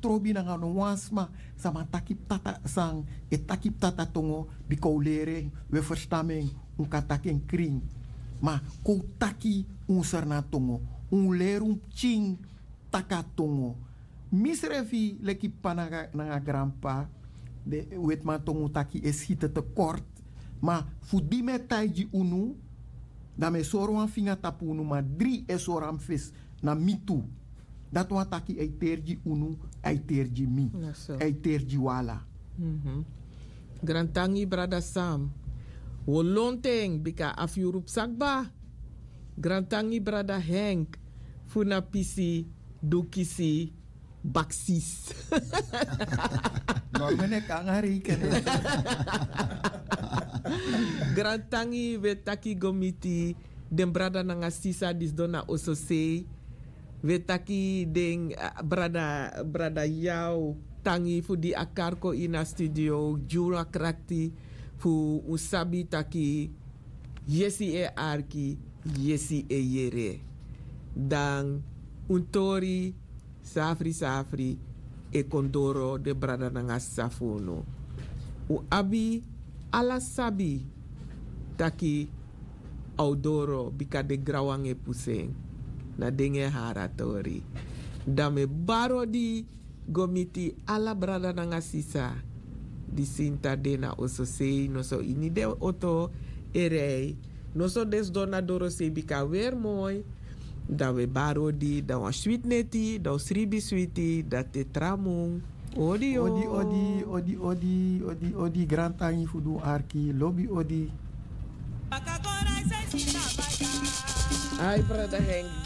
trobi na no wansma sama takip tata sang e takip tata tongo biko lere we verstaming un kataken kring ma ko taki un sarna tongo un lerum ching taka tongo misrefi leki panaga na grandpa de wet ma tongo taki es hite te kort ma fudi me taiji unu da me soro an finga tapu unu ma 3 esoram fes na mitu dat wan taki ai terji unu ai terji mi ai terji wala Grantangi brada Sam wo lonteng bika afiurup sakba Grantangi brada Henk funa pisi dukisi baksis normene kangari ken Grantangi vetaki gomiti den brada nanga sisa dis dona ososei vetaki den brada yau tangi fu di akarko ina studio jura krakti fu usabi taki yesi e arki yesi e yere dan untori safri e kondoro de brada nanga safono u abi ala sabi taki audoro bika de grawange puseng na dinge haratori dame baro di gomiti ala brada nanga sisa di sinta dena oso sei no so ini de oto erei no so des dona doro se bika weer mooi da we baro di da wa sweet neti da sribi sweeti da te tramung odi odi grand tangi fudu arki lobby odi ai brada Henk